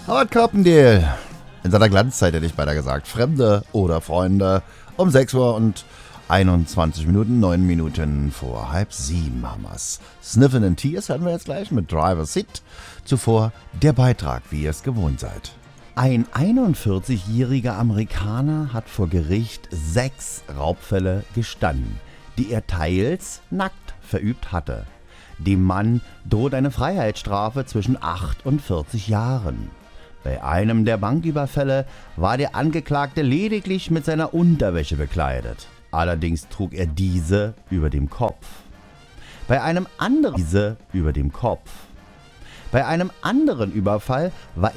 Aber Körpendeel. In seiner Glanzzeit hätte ich beinahe gesagt. Fremde oder Freunde. Um 6 Uhr und 21 Minuten, 9 Minuten vor 6:30 haben wir's. Sniffin' and Tears hören wir jetzt gleich mit Driver's Seat. Zuvor der Beitrag, wie ihr es gewohnt seid. Ein 41-jähriger Amerikaner hat vor Gericht 6 Raubfälle gestanden, die er teils nackt verübt hatte. Dem Mann droht eine Freiheitsstrafe zwischen 8 und 40 Jahren. Bei einem der Banküberfälle war der Angeklagte lediglich mit seiner Unterwäsche bekleidet. Allerdings trug er diese über dem Kopf. Bei einem anderen Überfall war